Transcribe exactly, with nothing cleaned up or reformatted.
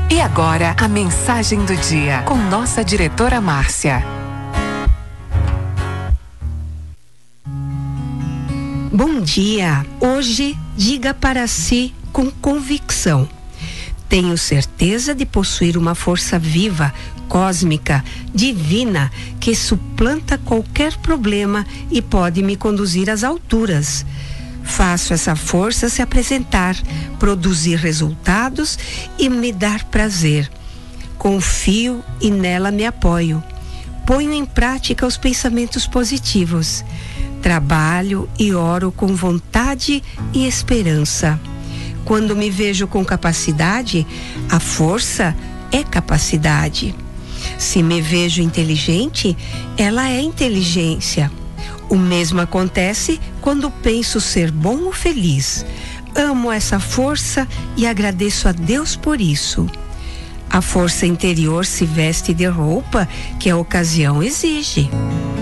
E agora, a mensagem do dia, com nossa diretora Márcia. Bom dia! Hoje, diga para si com convicção: tenho certeza de possuir uma força viva, cósmica, divina, que suplanta qualquer problema e pode me conduzir às alturas. Faço essa força se apresentar, produzir resultados e me dar prazer. Confio e nela me apoio. Ponho em prática os pensamentos positivos. Trabalho e oro com vontade e esperança. Quando me vejo com capacidade, a força é capacidade. Se me vejo inteligente, ela é inteligência. O mesmo acontece quando penso ser bom ou feliz. Amo essa força e agradeço a Deus por isso. A força interior se veste de roupa que a ocasião exige.